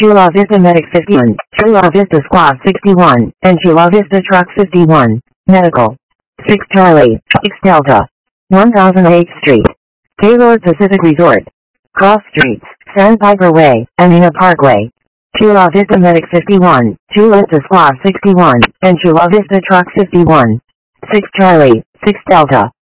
Chula Vista Medic 51, Chula Vista Squad 61, and Chula Vista Truck 51, Medical. 6 Charlie, 6 Delta. 1008th Street. Gaylord Pacific Resort. Cross Streets, Sandpiper Way, Amina Parkway. Chula Vista Medic 51, Chula Vista Squad 61, and Chula Vista Truck 51. 6 Charlie, 6 Delta.